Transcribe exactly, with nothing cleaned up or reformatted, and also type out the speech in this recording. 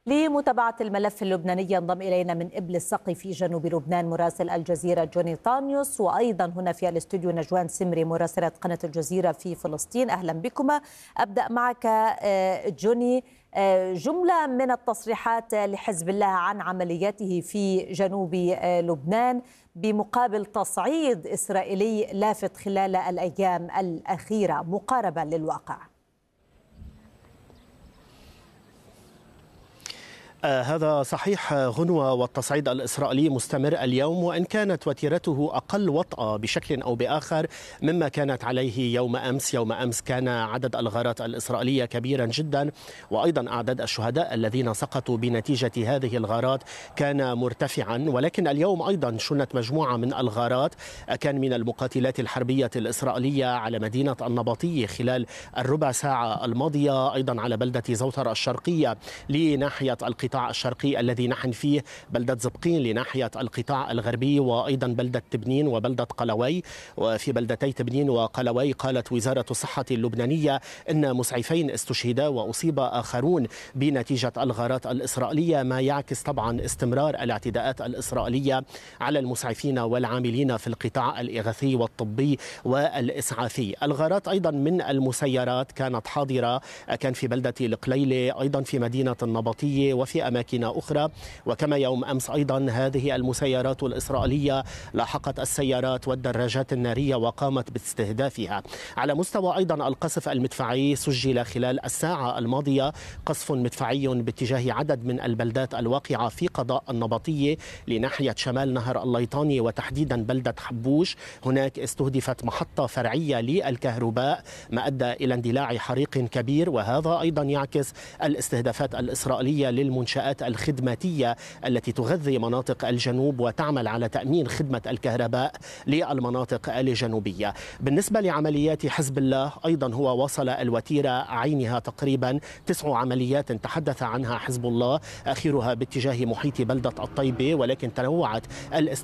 لمتابعة الملف اللبناني ينضم إلينا من إبل السقي في جنوب لبنان مراسل الجزيرة جوني طانيوس، وأيضا هنا في الاستوديو نجوان سمري مراسلة قناة الجزيرة في فلسطين. أهلا بكما. أبدأ معك جوني، جملة من التصريحات لحزب الله عن عملياته في جنوب لبنان بمقابل تصعيد إسرائيلي لافت خلال الأيام الأخيرة مقاربة للواقع. آه هذا صحيح غنوة، والتصعيد الإسرائيلي مستمر اليوم، وإن كانت وتيرته أقل وطأة بشكل أو بآخر مما كانت عليه يوم أمس. يوم أمس كان عدد الغارات الإسرائيلية كبيرا جدا، وأيضا أعداد الشهداء الذين سقطوا بنتيجة هذه الغارات كان مرتفعا. ولكن اليوم أيضا شنت مجموعة من الغارات كان من المقاتلات الحربية الإسرائيلية على مدينة النبطية خلال الربع ساعة الماضية، أيضا على بلدة زوتر الشرقية لناحية القطاع الشرقي الذي نحن فيه، بلدة زبقين لناحية القطاع الغربي، وأيضا بلدة تبنين وبلدة قلوي. وفي بلدتي تبنين وقلوي قالت وزارة الصحة اللبنانية إن مسعفين استشهدا وأصيب آخرون بنتيجة الغارات الإسرائيلية، ما يعكس طبعا استمرار الاعتداءات الإسرائيلية على المسعفين والعاملين في القطاع الإغاثي والطبي والإسعافي. الغارات أيضا من المسيرات كانت حاضرة، كان في بلدة القليلة، أيضا في مدينة النبطية، وفي أماكن أخرى. وكما يوم أمس أيضا هذه المسيرات الإسرائيلية لاحقت السيارات والدراجات النارية وقامت باستهدافها. على مستوى أيضا القصف المدفعي سجل خلال الساعة الماضية قصف مدفعي باتجاه عدد من البلدات الواقعة في قضاء النبطية لناحية شمال نهر الليطاني، وتحديدا بلدة حبوش. هناك استهدفت محطة فرعية للكهرباء ما أدى إلى اندلاع حريق كبير، وهذا أيضا يعكس الاستهدافات الإسرائيلية للمنشآت الخدماتية التي تغذي مناطق الجنوب وتعمل على تأمين خدمة الكهرباء للمناطق الجنوبية. بالنسبة لعمليات حزب الله أيضا هو وصل الوتيرة عينها تقريبا تسع عمليات تحدث عنها حزب الله، آخرها باتجاه محيط بلدة الطيبة، ولكن تنوعت